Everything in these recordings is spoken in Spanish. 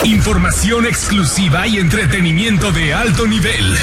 Información exclusiva y entretenimiento de alto nivel.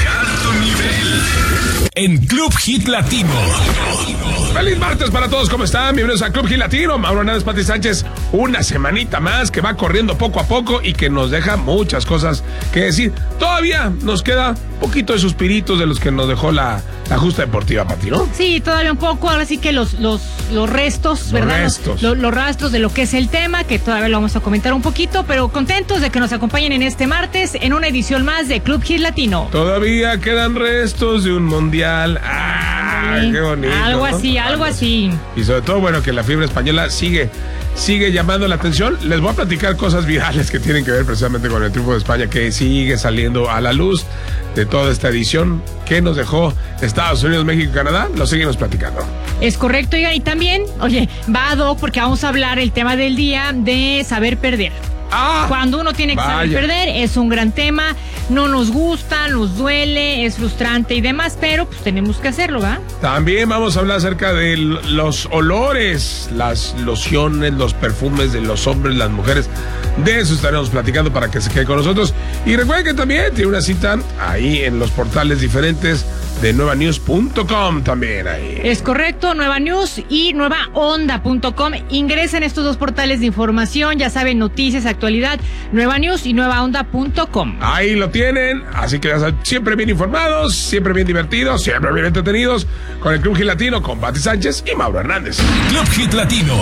En Club Hit Latino. Feliz martes para todos, ¿cómo están? Bienvenidos a Club Hit Latino. Mauro Hernández, Pati Sánchez. Una semanita más que va corriendo poco a poco y que nos deja muchas cosas que decir. Todavía nos queda un poquito de suspiritos de los que nos dejó la justa deportiva, Pati, ¿no? Sí, todavía un poco. Ahora sí que los restos, ¿verdad? Los rastros de lo que es el tema, que todavía lo vamos a comentar un poquito, pero contentos de que nos acompañen en este martes en una edición más de Club Hit Latino. Todavía quedan restos de un mundial. ¡Qué bonito! Algo ¿no? algo así. Y sobre todo, bueno, que la fiebre española sigue llamando la atención. Les voy a platicar cosas virales que tienen que ver precisamente con el triunfo de España, que sigue saliendo a la luz de toda esta edición que nos dejó Estados Unidos, México y Canadá. Lo seguimos platicando. Es correcto, oigan, y también, va ad hoc porque vamos a hablar el tema del día de saber perder. Cuando uno tiene que saber perder, es un gran tema, no nos gusta, nos duele, es frustrante y demás, pero pues tenemos que hacerlo, ¿va? También vamos a hablar acerca de los olores, las lociones, los perfumes de los hombres, las mujeres. De eso estaremos platicando para que se quede con nosotros. Y recuerden que también tiene una cita ahí en los portales diferentes de nuevanews.com también ahí. Es correcto, Nueva News y nuevaonda.com. Ingresen estos dos portales de información, ya saben, noticias, actualidad, Nueva News y nuevaonda.com. Ahí lo tienen, así que ya saben, siempre bien informados, siempre bien divertidos, siempre bien entretenidos con el Club Hit Latino, con Pati Sánchez y Mauro Hernández. Club Hit Latino.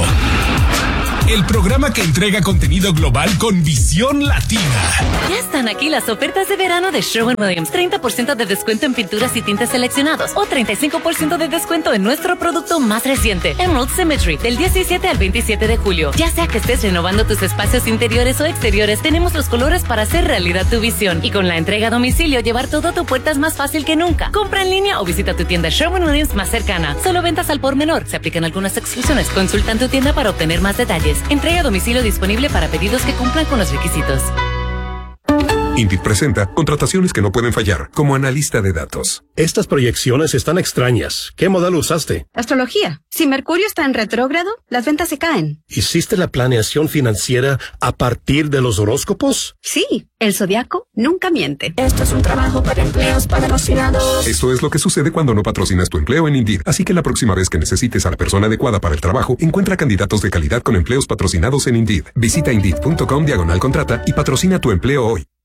El programa que entrega contenido global con visión latina. Ya están aquí las ofertas de verano de Sherwin-Williams. 30% de descuento en pinturas y tintes seleccionados o 35% de descuento en nuestro producto más reciente, Emerald Symmetry, del 17 al 27 de julio. Ya sea que estés renovando tus espacios interiores o exteriores, tenemos los colores para hacer realidad tu visión. Y con la entrega a domicilio, llevar todo a tu puerta es más fácil que nunca. Compra en línea o visita tu tienda Sherwin-Williams más cercana. Solo ventas al por menor. Se aplican algunas exclusiones. Consulta en tu tienda para obtener más detalles. Entrega a domicilio disponible para pedidos que cumplan con los requisitos. Indeed presenta contrataciones que no pueden fallar, como analista de datos. Estas proyecciones están extrañas. ¿Qué modelo usaste? Astrología. Si Mercurio está en retrógrado, las ventas se caen. ¿Hiciste la planeación financiera a partir de los horóscopos? Sí, el zodiaco nunca miente. Esto es un trabajo para empleos patrocinados. Esto es lo que sucede cuando no patrocinas tu empleo en Indeed. Así que la próxima vez que necesites a la persona adecuada para el trabajo, encuentra candidatos de calidad con empleos patrocinados en Indeed. Visita Indeed.com/contrata y patrocina tu empleo hoy.